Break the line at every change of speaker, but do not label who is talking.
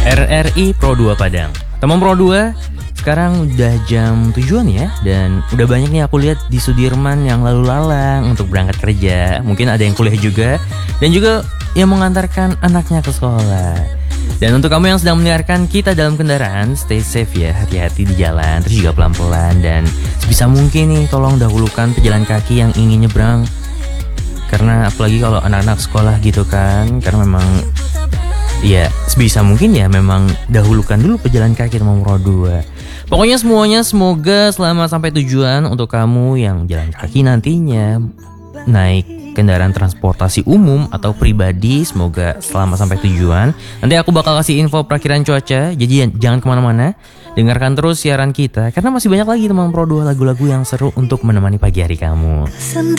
RRI Pro 2 Padang. Teman Pro 2, sekarang udah jam 7-an ya. Dan udah banyak nih aku lihat di Sudirman yang lalu lalang untuk berangkat kerja. Mungkin ada yang kuliah juga. Dan juga yang mengantarkan anaknya ke sekolah. Dan untuk kamu yang sedang mendengarkan kita dalam kendaraan, stay safe ya, hati-hati di jalan. Terus juga pelan-pelan. Dan sebisa mungkin nih, tolong dahulukan pejalan kaki yang ingin nyebrang. Karena apalagi kalau anak-anak sekolah gitu kan. Karena memang ya sebisa mungkin ya memang dahulukan dulu pejalan kaki teman Pro 2. Pokoknya semuanya semoga selamat sampai tujuan. Untuk kamu yang jalan kaki nantinya, naik kendaraan transportasi umum atau pribadi, semoga selamat sampai tujuan. Nanti aku bakal kasih info perakiran cuaca. Jadi jangan kemana-mana, dengarkan terus siaran kita. Karena masih banyak lagi teman Pro 2 lagu-lagu yang seru untuk menemani pagi hari kamu.